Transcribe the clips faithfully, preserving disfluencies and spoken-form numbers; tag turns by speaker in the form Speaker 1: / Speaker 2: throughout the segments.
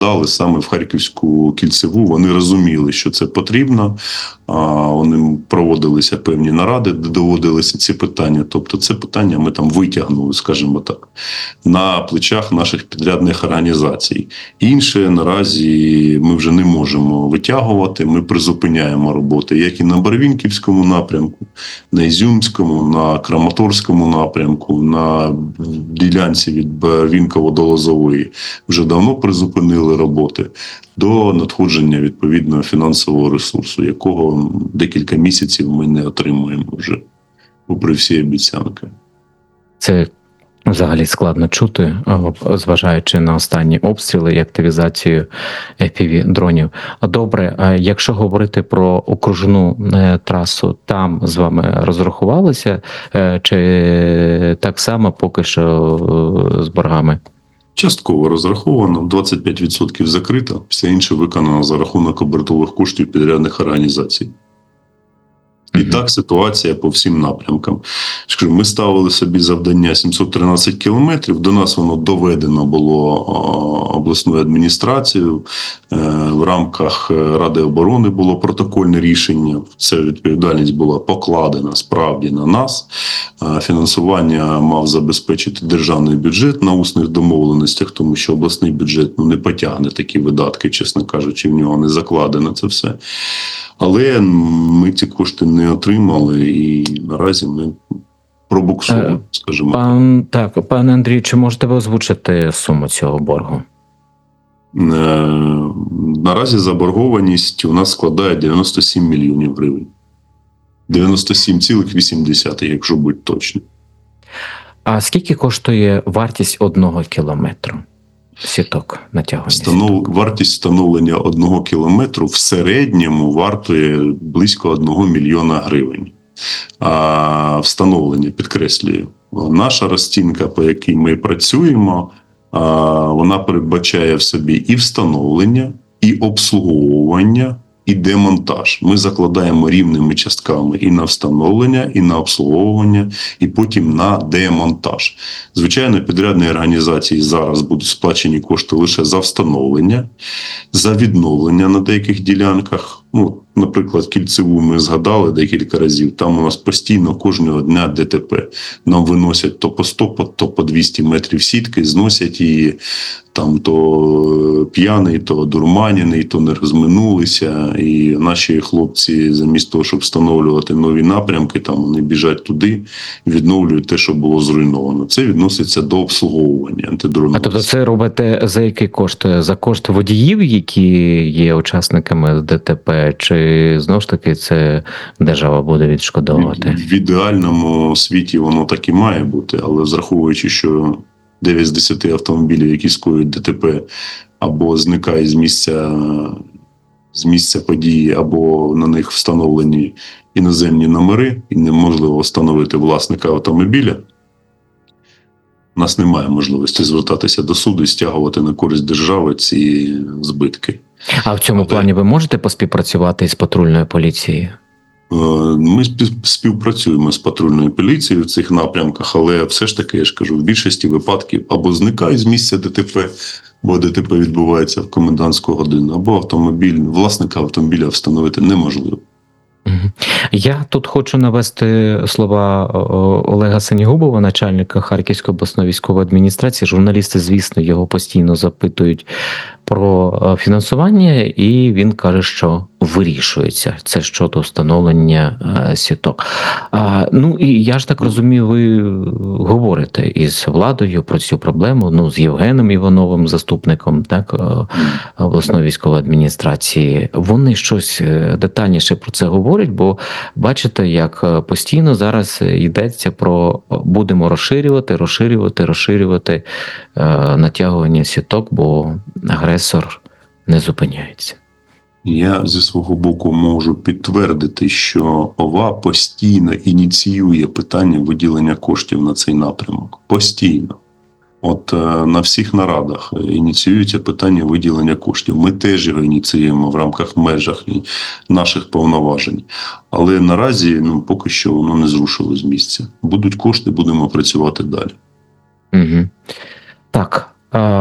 Speaker 1: дали саме в Харківську кільцеву. Вони розуміли, що це потрібно. Вони проводилися певні наради, де доводилися ці питання. Тобто це питання ми там витягнули, скажімо так, на плечах наших підрядних організацій. Інше наразі ми вже не можемо витягувати. Ми призупиняємо роботи, як і на Барвінківському напрямку, на Ізюмському, на Краматорському напрямку, на ділянці від Барвінкова до Лозової. Вже давно призупинили роботи до надходження відповідного фінансового ресурсу, якого декілька місяців ми не отримуємо вже, попри всі обіцянки.
Speaker 2: Це взагалі складно чути, зважаючи на останні обстріли і активізацію еф пі ві-дронів. Добре, якщо говорити про окружну трасу, там з вами розрахувалися, чи так само поки що з боргами?
Speaker 1: Частково розраховано, двадцять п'ять відсотків закрито, все інше виконано за рахунок обертових коштів підрядних організацій. І mm-hmm. так ситуація по всім напрямкам. Скажу, ми ставили собі завдання сімсот тринадцять кілометрів, до нас воно доведено було обласною адміністрацією, в рамках Ради оборони було протокольне рішення, ця відповідальність була покладена справді на нас. Фінансування мав забезпечити державний бюджет на усних домовленостях, тому що обласний бюджет ну, не потягне такі видатки, чесно кажучи, в нього не закладено це все. Але ми ці кошти не отримали і наразі ми пробуксуємо, скажімо.
Speaker 2: Пан, так, пане Андрію, чи можете ви озвучити суму цього боргу?
Speaker 1: Наразі заборгованість у нас складає дев'яносто сім мільйонів гривень. дев'яносто сім цілих вісім десятих, якщо бути точно.
Speaker 2: А скільки коштує вартість одного кілометру сіток натягування?
Speaker 1: Станов... Вартість встановлення одного кілометру в середньому вартує близько одного мільйона гривень. А встановлення, підкреслюю, наша розцінка, по якій ми працюємо, вона передбачає в собі і встановлення, і обслуговування, і демонтаж. Ми закладаємо рівними частками і на встановлення, і на обслуговування, і потім на демонтаж. Звичайно, підрядні організації зараз будуть сплачені кошти лише за встановлення, за відновлення на деяких ділянках. Ну, наприклад, кільцеву ми згадали декілька разів. Там у нас постійно кожного дня де те пе. Нам виносять то по сто, то по двісті метрів сітки, зносять її. Там то п'яний, то дурманіний, то не розминулися. І наші хлопці, замість того, щоб встановлювати нові напрямки, там вони біжать туди, відновлюють те, що було зруйновано. Це відноситься до обслуговування антидронових.
Speaker 2: А тобто це робите за які кошти? За кошти водіїв, які є учасниками де те пе, чи знову ж таки це держава буде відшкодовувати?
Speaker 1: В ідеальному світі воно так і має бути, але зраховуючи, що дев'ять з десяти автомобілів, які скоюють де те пе, або зникає з місця, з місця події, або на них встановлені іноземні номери, і неможливо встановити власника автомобіля, у нас немає можливості звертатися до суду і стягувати на користь держави ці збитки.
Speaker 2: А в цьому плані ви можете поспівпрацювати з патрульною поліцією?
Speaker 1: Ми співпрацюємо з патрульною поліцією в цих напрямках, але все ж таки, я ж кажу, в більшості випадків або зникають з місця де те пе, бо де те пе відбувається в комендантську годину, або автомобіль, власника автомобіля встановити неможливо.
Speaker 2: Я тут хочу навести слова Олега Синігубова, начальника Харківської обласної військової адміністрації. Журналісти, звісно, його постійно запитують про фінансування, і він каже, що вирішується. Це щодо встановлення сіток. А, ну, і я ж так розумію, ви говорите із владою про цю проблему, ну, з Євгеном Івановим, заступником, так, обласної військової адміністрації. Вони щось детальніше про це говорять, бо бачите, як постійно зараз йдеться про будемо розширювати, розширювати, розширювати е, натягування сіток, бо агресор не зупиняється.
Speaker 1: Я зі свого боку можу підтвердити, що ОВА постійно ініціює питання виділення коштів на цей напрямок. Постійно. От на всіх нарадах ініціюється питання виділення коштів. Ми теж його ініціюємо в рамках межах наших повноважень. Але наразі ну, поки що воно не зрушило з місця. Будуть кошти, будемо працювати далі.
Speaker 2: Угу. Так. А...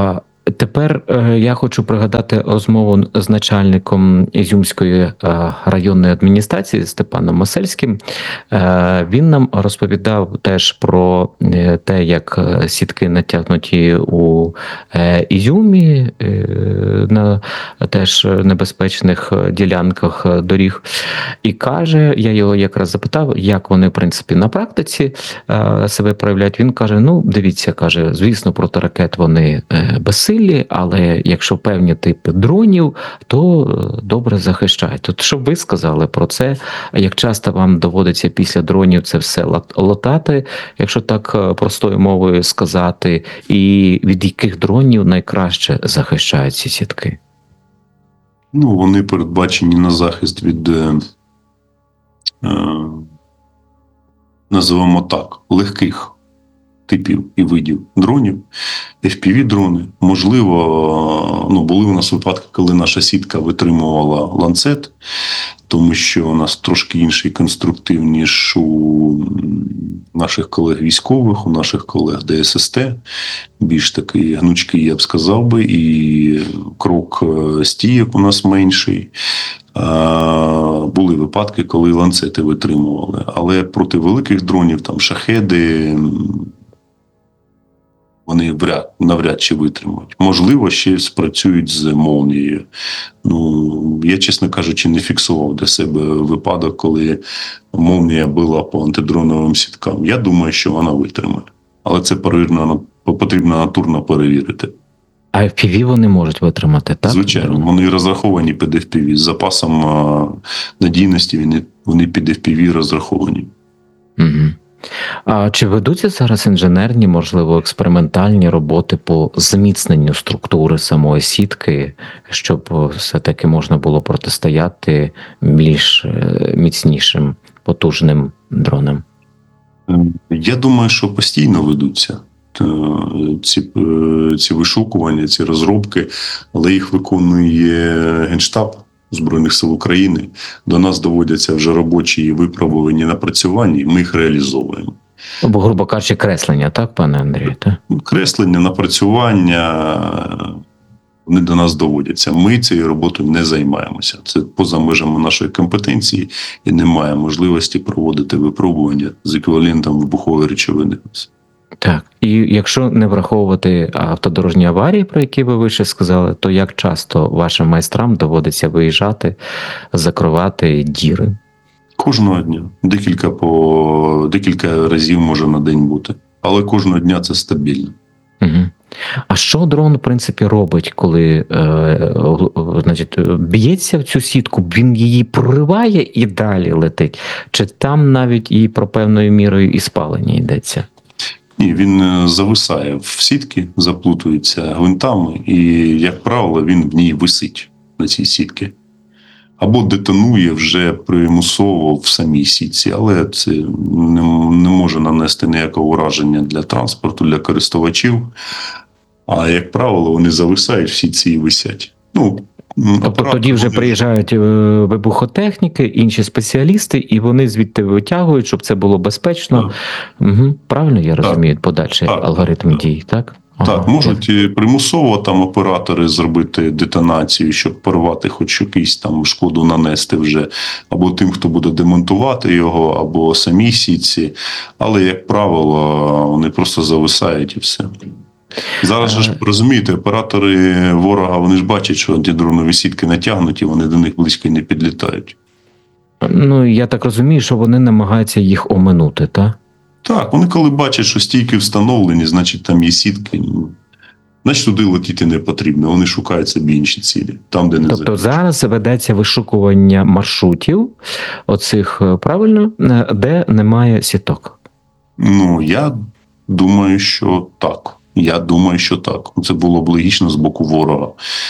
Speaker 2: Тепер е, я хочу пригадати розмову з начальником Ізюмської е, районної адміністрації Степаном Масельським. Е, він нам розповідав теж про е, те, як е, сітки натягнуті у е, Ізюмі е, на теж небезпечних ділянках доріг. І каже, я його якраз запитав, як вони, в принципі, на практиці е, себе проявляють. Він каже: ну, дивіться, каже, звісно, проти ракет вони е, безсилі, але якщо певні типи дронів, то е, добре захищають. От що б ви сказали про це? Як часто вам доводиться після дронів це все лат- латати, якщо так е, простою мовою сказати, і від яких дронів найкраще захищають ці сітки?
Speaker 1: Ну, вони передбачені на захист від, е, е, називаємо так, легких типів і видів дронів, еф пі ві-дрони. Можливо, ну, були у нас випадки, коли наша сітка витримувала ланцет, тому що у нас трошки інший конструктив, ніж у наших колег військових, у наших колег де ес ес те. Більш такий гнучкий, я б сказав би, і крок стійок у нас менший. А, були випадки, коли ланцети витримували. Але проти великих дронів, там шахеди, вони вряд, навряд чи витримають. Можливо, ще спрацюють з молнією. Ну, я, чесно кажучи, не фіксував для себе випадок, коли молнія била по антидроновим сіткам. Я думаю, що вона витримає. Але це перевірно, потрібно натурно перевірити.
Speaker 2: А еф пі ві вони можуть витримати, так?
Speaker 1: Звичайно, вони розраховані під еф пі ві. З запасом а, надійності вони, вони під еф пі ві розраховані.
Speaker 2: Угу. А чи ведуться зараз інженерні, можливо, експериментальні роботи по зміцненню структури самої сітки, щоб все-таки можна було протистояти більш міцнішим, потужним дронам?
Speaker 1: Я думаю, що постійно ведуться ці, ці вишукування, ці розробки, але їх виконує Генштаб Збройних сил України. До нас доводяться вже робочі випробувані напрацювання, і ми їх реалізовуємо.
Speaker 2: Бо, грубо кажучи, креслення, так, пане Андрію? Так?
Speaker 1: Креслення, напрацювання, вони до нас доводяться. Ми цією роботою не займаємося. Це поза межами нашої компетенції і немає можливості проводити випробування з еквівалентом вибухової речовини.
Speaker 2: Так, і якщо не враховувати автодорожні аварії, про які ви вище сказали, то як часто вашим майстрам доводиться виїжджати, закривати діри?
Speaker 1: Кожного дня. Декілька, по... Декілька разів може на день бути. Але кожного дня це стабільно.
Speaker 2: Угу. А що дрон, в принципі, робить, коли е, значить, б'ється в цю сітку, він її прориває і далі летить? Чи там навіть і про певною мірою і спалення йдеться?
Speaker 1: Ні, він зависає в сітки, заплутується гвинтами, і, як правило, він в ній висить, на цій сітці. Або детонує вже примусово в самій сітці, але це не, не може нанести ніякого ураження для транспорту, для користувачів. А, як правило, вони зависають в сітці і висять. Ну,
Speaker 2: Тобто тоді вже приїжджають вибухотехніки, інші спеціалісти, і вони звідти витягують, щоб це було безпечно. Угу. Правильно я розумію, так. Подальший так. алгоритм так. дій, так?
Speaker 1: Ага. Так, можуть примусово там оператори зробити детонацію, щоб порвати хоч якийсь там шкоду нанести вже, або тим, хто буде демонтувати його, або самій сітці. Але, як правило, вони просто зависають і все. Зараз же ж, розумієте, оператори ворога, вони ж бачать, що антидронові сітки натягнуті, вони до них близько і не підлітають.
Speaker 2: Ну, я так розумію, що вони намагаються їх оминути, так?
Speaker 1: Так, вони коли бачать, що стійки встановлені, значить там є сітки, значить туди летіти не потрібно, вони шукають собі інші цілі, там, де не
Speaker 2: Тобто захочуть. Зараз ведеться вишукування маршрутів, оцих, правильно, де немає сіток?
Speaker 1: Ну, я думаю, що так. Я думаю, що так. Це було б логічно з боку ворога.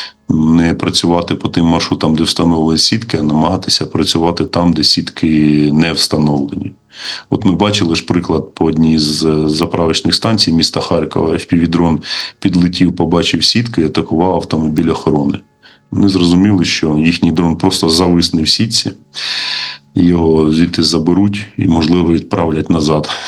Speaker 1: Не працювати по тим маршрутам, де встановлені сітки, а намагатися працювати там, де сітки не встановлені. От ми бачили ж приклад по одній з заправочних станцій міста Харкова. еф пі ві-дрон підлетів, побачив сітки і атакував автомобіль охорони. Вони зрозуміли, що їхній дрон просто зависне в сітці, його звідти заберуть і, можливо, відправлять назад.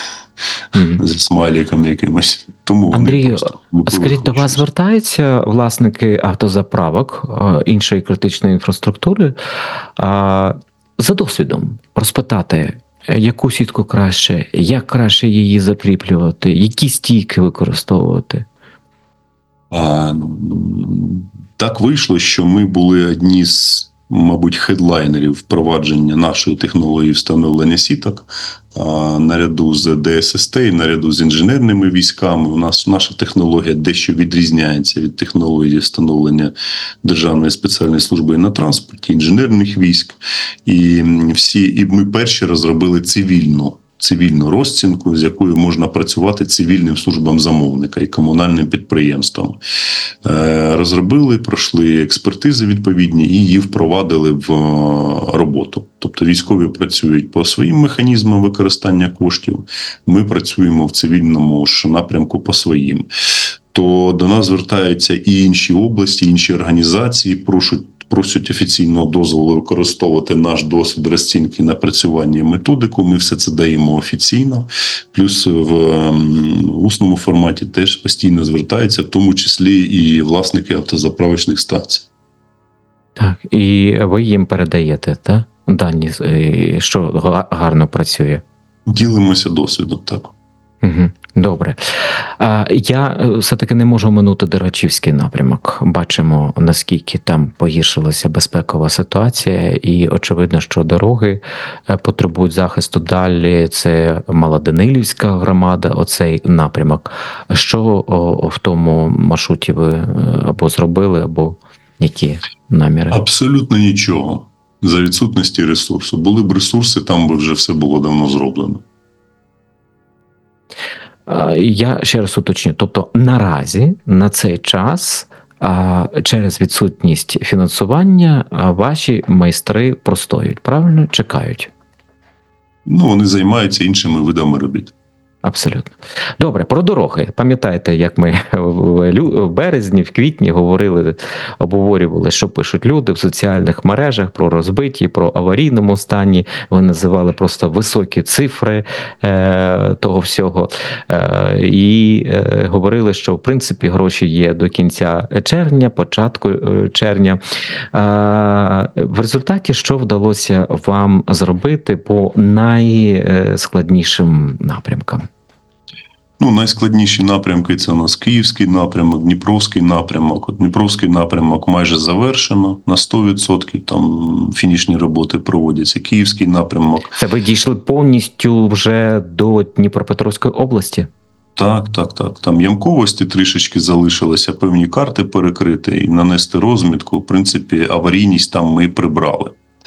Speaker 2: Мгм.
Speaker 1: зі смайликом якимось. Тому вони
Speaker 2: Андрію,
Speaker 1: просто випили
Speaker 2: скажіть, до вас
Speaker 1: хочуть.
Speaker 2: звертаються власники автозаправок, е, іншої критичної інфраструктури, а, за досвідом розпитати, е, яку сітку краще, як краще її закріплювати, які стійки використовувати?
Speaker 1: А, ну, так вийшло, що ми були одні з, мабуть, хедлайнерів впровадження нашої технології встановлення сіток. А, наряду з Д С С Т, наряду з інженерними військами. У нас наша технологія дещо відрізняється від технології встановлення Державної спеціальної служби на транспорті, інженерних військ. І всі, і ми перші розробили цивільну цивільну розцінку, з якою можна працювати цивільним службам замовника і комунальним підприємствам. Е, Розробили, пройшли експертизи відповідні і її впровадили в е, роботу. Тобто військові працюють по своїм механізмам використання коштів, ми працюємо в цивільному ж напрямку по своїм. То до нас звертаються і інші області, інші організації, просять просять офіційного дозволу використовувати наш досвід розцінки, напрацювання і методику. Ми все це даємо офіційно. Плюс в усному форматі теж постійно звертаються, в тому числі і власники автозаправочних станцій.
Speaker 2: Так, і ви їм передаєте, так? Дані, е, що га- гарно працює.
Speaker 1: Ділимося досвідом, так.
Speaker 2: Угу. Добре. А, я е, все-таки не можу оминути Дергачівський напрямок. Бачимо, наскільки там погіршилася безпекова ситуація, і очевидно, що дороги е, потребують захисту далі. Це Малоданилівська громада, оцей напрямок. Що о, в тому маршруті ви е, або зробили, або які наміри?
Speaker 1: Абсолютно нічого. За відсутності ресурсу. Були б ресурси, там би вже все було давно зроблено.
Speaker 2: А, Я ще раз уточню. Тобто наразі, на цей час, а, через відсутність фінансування, а, ваші майстри простоюють, правильно? Чекають.
Speaker 1: Ну, вони займаються іншими видами робіт.
Speaker 2: Абсолютно. Добре, про дороги. Пам'ятаєте, як ми в лю- в березні, в квітні говорили, обговорювали, що пишуть люди в соціальних мережах про розбиті, про аварійному стані. Ви називали просто високі цифри е, того всього. Е, і е, говорили, що в принципі гроші є до кінця червня, початку е, червня. Е, в результаті що вдалося вам зробити по найскладнішим напрямкам?
Speaker 1: Ну, найскладніші напрямки – це у нас Київський напрямок, Дніпровський напрямок. От Дніпровський напрямок майже завершено на сто відсотків, там фінішні роботи проводяться. Київський напрямок.
Speaker 2: Це ви дійшли повністю вже до Дніпропетровської області?
Speaker 1: Так, так, так. Там ямковості трішечки залишилися, певні карти перекрити і нанести розмітку. В принципі, аварійність там ми прибрали.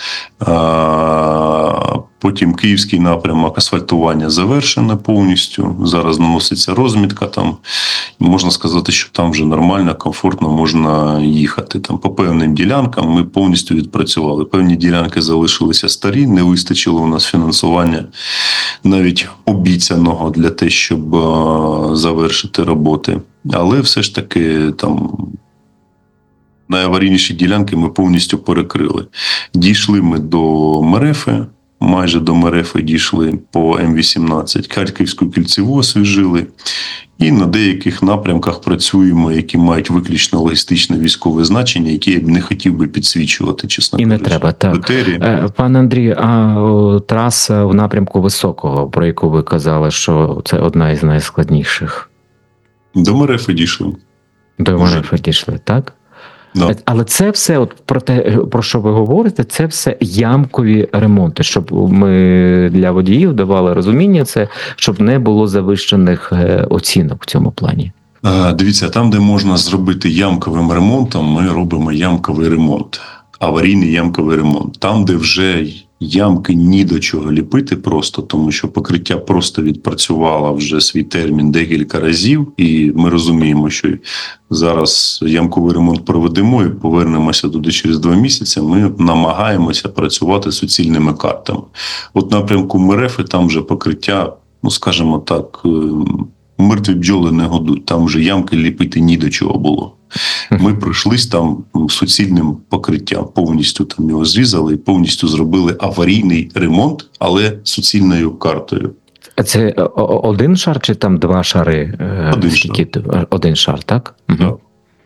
Speaker 1: А, потім Київський напрямок, асфальтування завершене повністю. Зараз наноситься розмітка там. Можна сказати, що там вже нормально, комфортно можна їхати. Там по певним ділянкам ми повністю відпрацювали. Певні ділянки залишилися старі, не вистачило у нас фінансування навіть обіцяного для те, щоб а, завершити роботи. Але все ж таки там найаварійніші ділянки ми повністю перекрили. Дійшли ми до Мерефи, майже до Мерефи дійшли по М вісімнадцять, Харківську кільцеву освіжили. І на деяких напрямках працюємо, які мають виключно логістичне військове значення, які я б не хотів би підсвічувати, чесно
Speaker 2: І не
Speaker 1: кажучи.
Speaker 2: треба, так.
Speaker 1: Критерії.
Speaker 2: Е, Пане Андрію, а о, траса в напрямку Високого, про яку ви казали, що це одна із найскладніших.
Speaker 1: До Мерефи дійшли.
Speaker 2: До
Speaker 1: Може.
Speaker 2: Мерефи дійшли, так?
Speaker 1: Да.
Speaker 2: Але це все, от про те, про що ви говорите, це все ямкові ремонти, щоб ми для водіїв давали розуміння, це щоб не було завищених е, оцінок в цьому плані.
Speaker 1: А, Дивіться, там, де можна зробити ямковим ремонтом, ми робимо ямковий ремонт. Аварійний ямковий ремонт. Там, де вже ямки ні до чого ліпити просто, тому що покриття просто відпрацювало вже свій термін декілька разів, і ми розуміємо, що зараз ямковий ремонт проведемо і повернемося туди через два місяці, ми намагаємося працювати з суцільними картами. От напрямку Мерефи там вже покриття, ну скажімо так, мертві бджоли не годуть, там вже ямки ліпити ні до чого було. Ми пройшлись там суцільним покриттям, повністю там його зрізали і повністю зробили аварійний ремонт, але суцільною картою.
Speaker 2: А це о- о- один шар чи там два шари? Е,
Speaker 1: Один
Speaker 2: скільки т- Один шар, так? Угу.
Speaker 1: Так.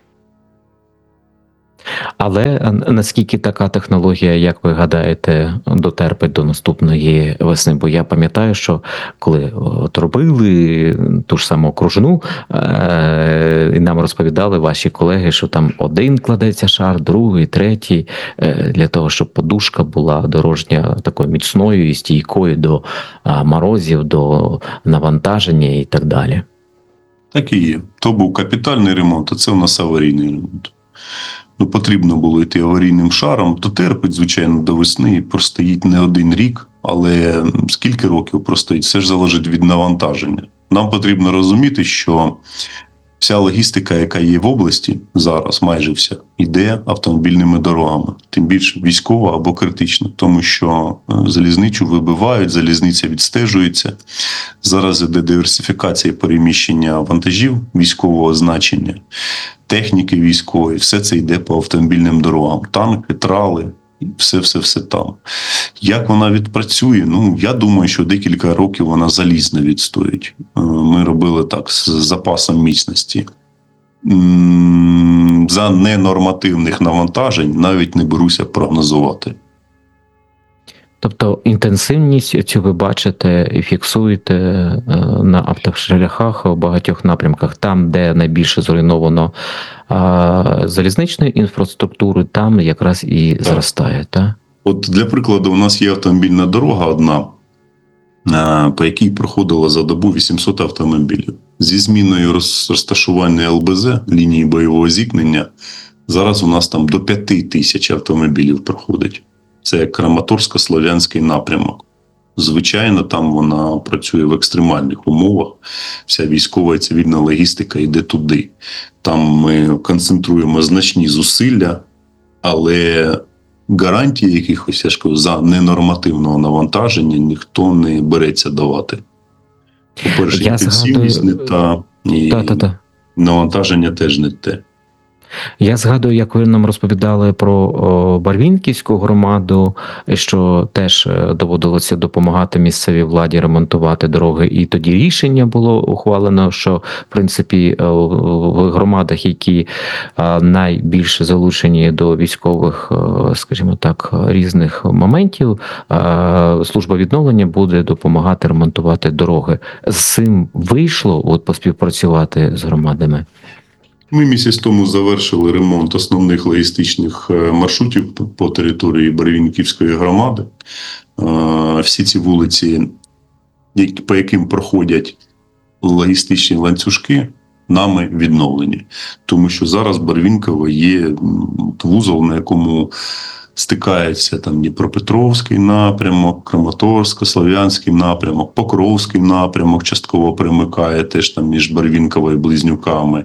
Speaker 2: Але е, наскільки така технологія, як ви гадаєте, дотерпить до наступної весни? Бо я пам'ятаю, що коли от робили ту ж саму окружну, е, і нам розповідали ваші колеги, що там один кладеться шар, другий, третій, е, для того, щоб подушка була дорожня такою міцною і стійкою до а, морозів, до навантаження і так далі.
Speaker 1: Так і є. То був капітальний ремонт, а це у нас аварійний ремонт. Ну, потрібно було йти аварійним шаром, то терпить, звичайно, до весни і простоїть не один рік, але скільки років простоїть, все ж залежить від навантаження. Нам потрібно розуміти, що вся логістика, яка є в області зараз, майже вся, йде автомобільними дорогами, тим більше військова або критична, тому що залізничу вибивають, залізниця відстежується. Зараз іде диверсифікація переміщення вантажів військового значення, техніки військової, все це йде по автомобільним дорогам. Танки, трали, все-все-все там. Як вона відпрацює? Ну, я думаю, що декілька років вона залізно відстоїть. Ми робили так, з запасом міцності. За ненормативних навантажень навіть не беруся прогнозувати.
Speaker 2: Тобто інтенсивність цю ви бачите і фіксуєте на автошляхах у багатьох напрямках, там, де найбільше зруйновано а, залізничної інфраструктури, там якраз і так зростає, так?
Speaker 1: От для прикладу, у нас є автомобільна дорога одна, по якій проходило за добу вісімсот автомобілів. Зі зміною розташування ел бе зет, лінії бойового зіткнення, зараз у нас там до п'яти тисяч автомобілів проходить. Це Краматорсько-Слов'янський напрямок. Звичайно, там вона працює в екстремальних умовах. Вся військова і цивільна логістика йде туди. Там ми концентруємо значні зусилля, але гарантії якихось, я ж кажу, за ненормативного навантаження ніхто не береться давати. По-перше,
Speaker 2: Я
Speaker 1: інтенсивність
Speaker 2: згадую...
Speaker 1: не та, і
Speaker 2: Та-та-та.
Speaker 1: навантаження теж не те.
Speaker 2: Я згадую, як ви нам розповідали про о, Барвінківську громаду, що теж доводилося допомагати місцевій владі ремонтувати дороги. І тоді рішення було ухвалено, що, в принципі, в громадах, які найбільше залучені до військових, скажімо так, різних моментів, служба відновлення буде допомагати ремонтувати дороги. З цим вийшло от поспівпрацювати з громадами?
Speaker 1: Ми місяць тому завершили ремонт основних логістичних маршрутів по території Барвінківської громади. Всі ці вулиці, по яким проходять логістичні ланцюжки, нами відновлені. Тому що зараз Барвінково є вузол, на якому стикається там Дніпропетровський напрямок, Краматорсько, Слов'янський напрямок, Покровський напрямок частково примикає теж там між Барвінково і Близнюками.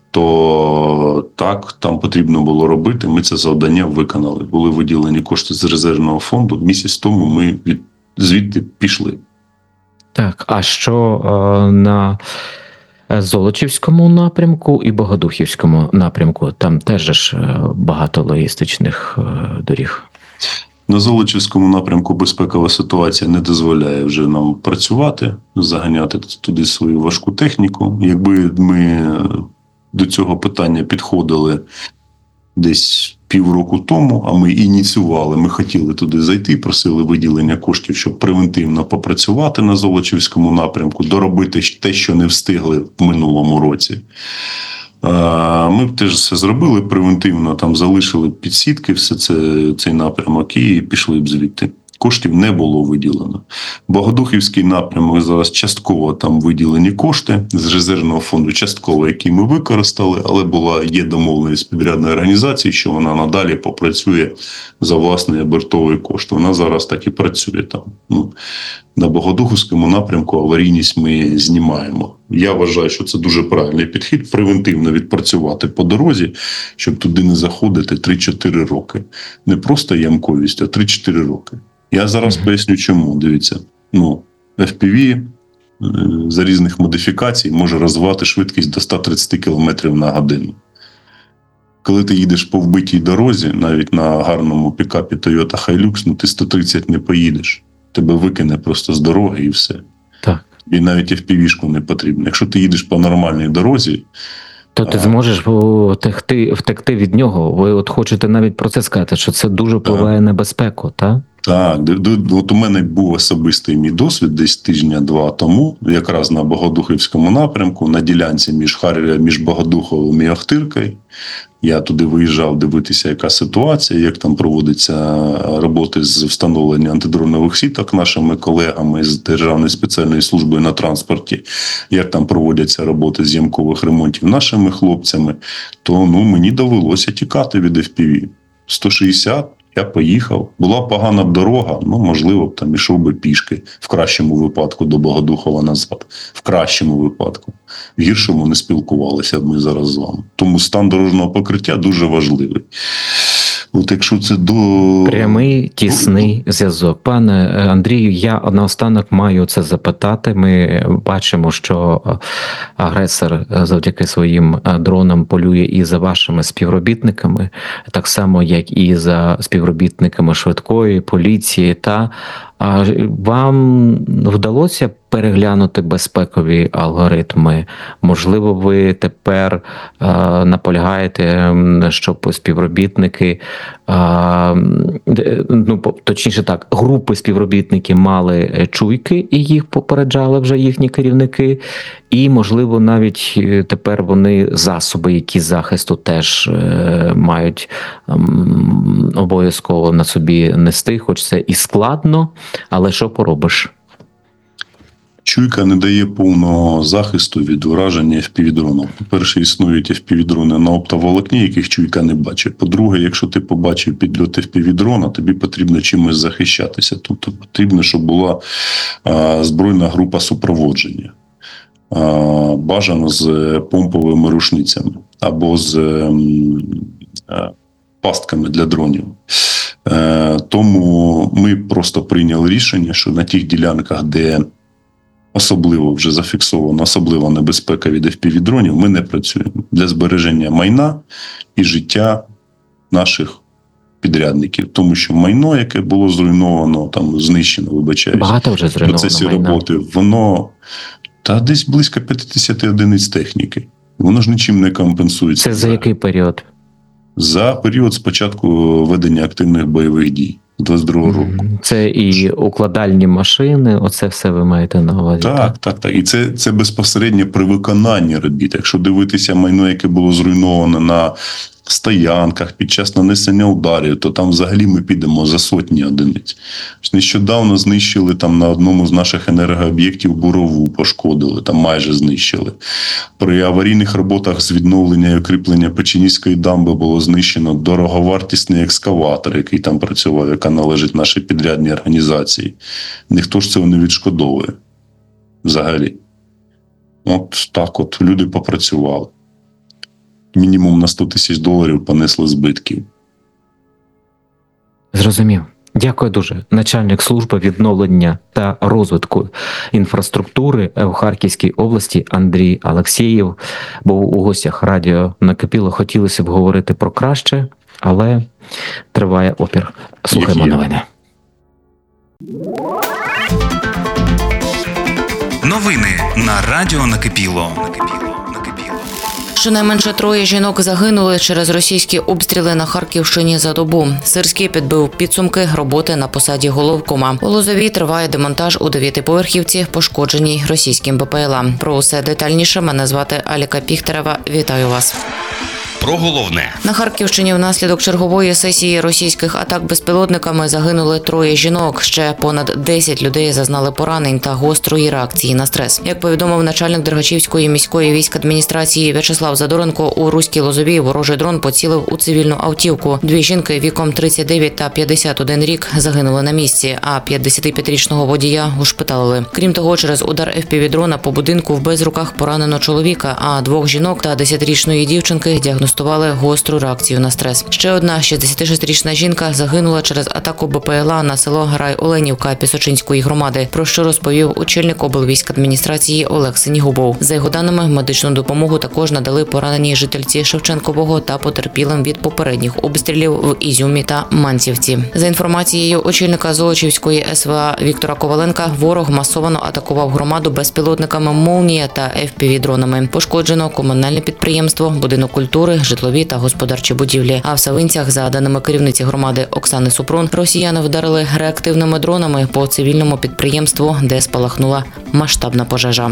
Speaker 1: То так, там потрібно було робити, ми це завдання виконали. Були виділені кошти з резервного фонду, місяць тому ми від, звідти пішли.
Speaker 2: Так, а що е, на Золочівському напрямку і Богодухівському напрямку? Там теж ж багато логістичних е, доріг.
Speaker 1: На Золочівському напрямку безпекова ситуація не дозволяє вже нам працювати, заганяти туди свою важку техніку. Якби ми до цього питання підходили десь півроку тому, а ми ініціювали, ми хотіли туди зайти, просили виділення коштів, щоб превентивно попрацювати на Золочівському напрямку, доробити те, що не встигли в минулому році. Ми б теж все зробили превентивно, там залишили підсітки, все це, цей напрямок і пішли б звідти. Коштів не було виділено. Богодухівський напрямок зараз частково там виділені кошти з резервного фонду, частково, які ми використали, але була є домовленість з підрядної організації, що вона надалі попрацює за власний обертовий кошт. Вона зараз так і працює там. Ну, на Богодухівському напрямку аварійність ми знімаємо. Я вважаю, що це дуже правильний підхід, превентивно відпрацювати по дорозі, щоб туди не заходити три-чотири роки. Не просто ямковість, а три-чотири роки. Я зараз mm-hmm. поясню, чому. Дивіться, ну, еф пі ві е, за різних модифікацій може розвивати швидкість до сто тридцять кілометрів на годину. Коли ти їдеш по вбитій дорозі, навіть на гарному пікапі Toyota Hilux, ну ти сто тридцять не поїдеш. Тебе викине просто з дороги і все.
Speaker 2: Так.
Speaker 1: І навіть еф пі ві-шку не потрібно. Якщо ти їдеш по нормальній дорозі,
Speaker 2: То ти зможеш втекти, втекти від нього. Ви от хочете навіть про це сказати, що це дуже впливає на безпеку, так?
Speaker 1: Так, от у мене був особистий мій досвід десь тижня-два тому, якраз на Богодухівському напрямку, на ділянці між Хар'я, між Богодуховим і Охтиркою. Я туди виїжджав дивитися, яка ситуація, як там проводяться роботи з встановлення антидронових сіток нашими колегами з Державної спеціальної служби на транспорті, як там проводяться роботи з ямкових ремонтів нашими хлопцями, то ну, мені довелося тікати від еф пі ві. сто шістдесят, я поїхав. Була погана б дорога, ну, можливо, б там ішов би пішки, в кращому випадку до Богодухова назад. В кращому випадку. В гіршому не спілкувалися б ми зараз з вами. Тому стан дорожнього покриття дуже важливий. От якщо це до...
Speaker 2: Прямий, тісний зв'язок. Пане Андрію, я наостанок маю це запитати. Ми бачимо, що агресор завдяки своїм дронам полює і за вашими співробітниками, так само, як і за співробітниками швидкої, поліції. Та вам вдалося переглянути безпекові алгоритми? Можливо, ви тепер е, наполягаєте, щоб співробітники, е, ну, точніше так, групи співробітників мали чуйки і їх попереджали вже їхні керівники, і, можливо, навіть тепер вони засоби, які захисту теж е, мають е, обов'язково на собі нести, хоч це і складно, але що поробиш?
Speaker 1: Чуйка не дає повного захисту від ураження еф пі ві-дрону. По-перше, існують еф пі ві-дрони на оптоволокні, яких чуйка не бачить. По-друге, якщо ти побачив підльот еф пі ві-дрона, тобі потрібно чимось захищатися. Тобто потрібно, щоб була а, збройна група супроводження. А, бажано з помповими рушницями або з а, пастками для дронів. А, тому ми просто прийняли рішення, що на тих ділянках, де особливо вже зафіксована особлива небезпека від еф пі ві-дронів, ми не працюємо для збереження майна і життя наших підрядників. Тому що майно, яке було зруйновано, там знищено, вибачаюсь,
Speaker 2: багато вже
Speaker 1: в
Speaker 2: зруйновано
Speaker 1: процесі
Speaker 2: майна.
Speaker 1: роботи, воно та десь близько п'ятдесят одиниць техніки. Воно ж нічим не компенсується.
Speaker 2: Це за який період?
Speaker 1: За період спочатку ведення активних бойових дій. двадцять другого року.
Speaker 2: Це і укладальні машини, оце все ви маєте на увазі?
Speaker 1: Так, так, так. так. І це, це безпосередньо при виконанні робіт. Якщо дивитися майно, яке було зруйноване на стоянках під час нанесення ударів, то там взагалі ми підемо за сотні одиниць. Нещодавно знищили там на одному з наших енергооб'єктів бурову, пошкодили, там майже знищили. При аварійних роботах з відновлення і укріплення Печеніської дамби було знищено дороговартісний екскаватор, який там працював, яка належить нашій підрядній організації. Ніхто ж цього не відшкодовує взагалі. От так от люди попрацювали. Мінімум на сто тисяч доларів понесли збитків.
Speaker 2: Зрозумів. Дякую дуже. Начальник служби відновлення та розвитку інфраструктури в Харківській області Андрій Алексєєв був у гостях радіо Накипіло. Хотілося б говорити про краще, але триває опір. Слухаємо новини.
Speaker 3: Новини на радіо Накипіло.
Speaker 4: Щонайменше троє жінок загинули через російські обстріли на Харківщині за добу. Сирський підбив підсумки роботи на посаді головкома. У Лозовій триває демонтаж у дев'ятиповерхівці, пошкодженій російським Бе Пе Ел А. Про усе детальніше мене звати Аліка Піхтерева. Вітаю вас.
Speaker 3: Про головне.
Speaker 4: На Харківщині внаслідок чергової сесії російських атак безпілотниками загинули троє жінок. Ще понад десять людей зазнали поранень та гострої реакції на стрес. Як повідомив начальник Дергачівської міської військадміністрації В'ячеслав Задоренко, у Руській Лозовій ворожий дрон поцілив у цивільну автівку. Дві жінки віком тридцять дев'ять та п'ятдесят один рік загинули на місці, а п'ятдесятип'ятирічного водія ушпиталили. Крім того, через удар еф пі ві-дрона по будинку в Безруках поранено чоловіка, а двох жінок та десятирічної дівчинки діагностували діагностували гостру реакцію на стрес. Ще одна шістдесятишестирічна жінка загинула через атаку БПЛА на село Рай-Оленівка Пісочинської громади, про що розповів очільник облвійськадміністрації Олег Синігубов. За його даними, медичну допомогу також надали поранені жительці Шевченкового та потерпілим від попередніх обстрілів в Ізюмі та Манцівці. За інформацією очільника Золочівської ес ве а Віктора Коваленка, ворог масово атакував громаду безпілотниками «Молнія» та еф пі ві-дронами. Пошкоджено комунальне підприємство, будинок культури, житлові та господарчі будівлі. А в Савинцях, за даними керівниці громади Оксани Супрун, росіяни вдарили реактивними дронами по цивільному підприємству, де спалахнула масштабна пожежа.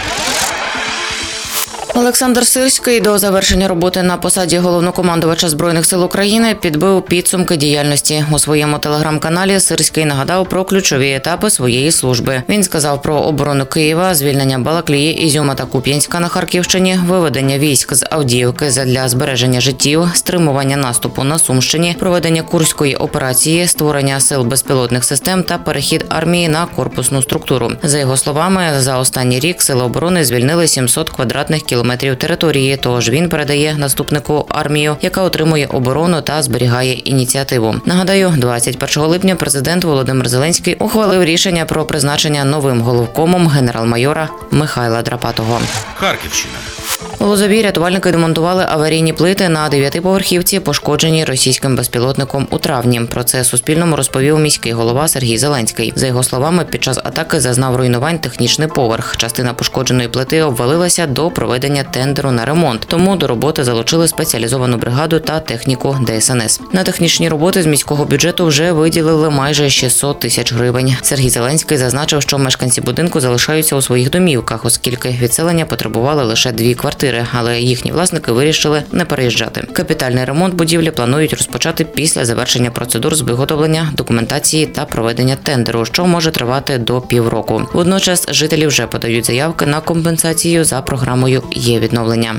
Speaker 4: Олександр Сирський до завершення роботи на посаді головнокомандувача Збройних сил України підбив підсумки діяльності. У своєму телеграм-каналі Сирський нагадав про ключові етапи своєї служби. Він сказав про оборону Києва, звільнення Балаклії, Ізюма та Куп'янська на Харківщині, виведення військ з Авдіївки задля збереження життів, стримування наступу на Сумщині, проведення Курської операції, створення сил безпілотних систем та перехід армії на корпусну структуру. За його словами, за останній рік сили оборони звільнили сімсот квадратних кілометрів кілометрів території, тож він передає наступнику армію, яка отримує оборону та зберігає ініціативу. Нагадаю, двадцять першого липня президент Володимир Зеленський ухвалив рішення про призначення новим головкомом генерал-майора Михайла Драпатого.
Speaker 3: Харківщина.
Speaker 4: У Лозовій рятувальники демонтували аварійні плити на дев'ятиповерхівці, пошкодженій російським безпілотником у травні. Про це Суспільному розповів міський голова Сергій Зеленський. За його словами, під час атаки зазнав руйнувань технічний поверх. Частина пошкодженої плити обвалилася до проведення тендеру на ремонт, тому до роботи залучили спеціалізовану бригаду та техніку де ес ен ес. На технічні роботи з міського бюджету вже виділили майже шістсот тисяч гривень. Сергій Зеленський зазначив, що мешканці будинку залишаються у своїх домівках, оскільки відселення потребували лише дві квартири, але їхні власники вирішили не переїжджати. Капітальний ремонт будівлі планують розпочати після завершення процедур з виготовлення документації та проведення тендеру, що може тривати до півроку. Водночас жителі вже подають заявки на компенсацію за програмою «Є відновлення».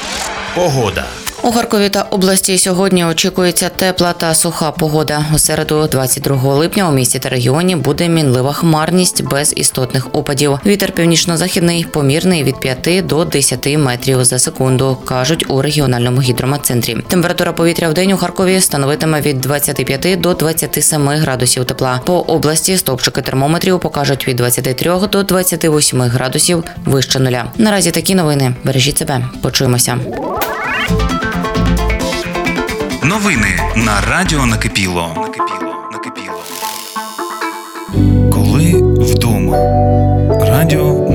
Speaker 3: Погода.
Speaker 4: У Харкові та області сьогодні очікується тепла та суха погода. У середу, двадцять другого липня, у місті та регіоні буде мінлива хмарність без істотних опадів. Вітер північно-західний помірний від п'яти до десяти метрів за секунду, кажуть у регіональному гідрометцентрі. Температура повітря в день у Харкові становитиме від двадцяти п'яти до двадцяти семи градусів тепла. По області стовпчики термометрів покажуть від двадцяти трьох до двадцяти восьми градусів вище нуля. Наразі такі новини. Бережіть себе. Почуємося.
Speaker 3: Новини на Радіо Накипіло. Накипіло. Накипіло. Коли вдома. Радіо